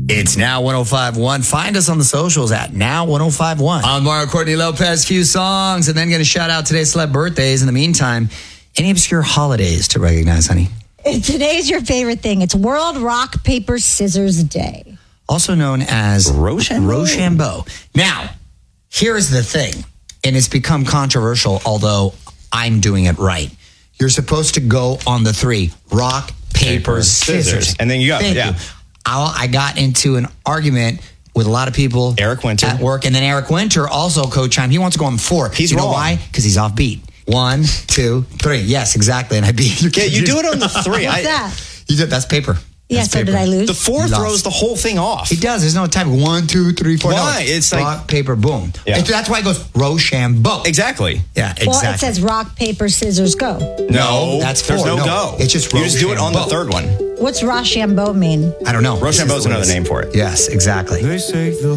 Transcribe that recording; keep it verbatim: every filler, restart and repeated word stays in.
It's Now one oh five point one. Find us on the socials at Now one oh five point one. I'm Mario Courtney Lopez, Q songs, and then going to shout out today's celeb birthdays. In the meantime, any obscure holidays to recognize, honey? Today's your favorite thing. It's World Rock, Paper, Scissors Day. Also known as Rochambeau. Rochambeau. Now, here's the thing, and it's become controversial, although I'm doing it right. You're supposed to go on the three. Rock, paper, Paper, scissors. scissors. And then you go, Thank yeah. you. I, I got into an argument with a lot of people. Eric Winter. At work. And then Eric Winter also co-chimed. He wants to go on four. He's you know wrong. why? Because he's off beat. One, two, three. Yes, exactly. And I beat you. Yeah, you do it on the three. What's I, that? You did, that's paper. Yeah, That's so paper. did I lose? The four You lost. throws the whole thing off. He does. There's no time. One, two, three, four. Why? No, It's like- rock, paper, boom. Yeah. It- that's why it goes Rochambeau. Exactly. Yeah, exactly. Well, it says rock, paper, scissors, go. No, that's there's four. no, No, go. it's just you just do it on the Rochambeau. third one. What's Rochambeau mean? I don't know. Rochambeau's This is the way another it is. name for it. Yes, exactly. They say the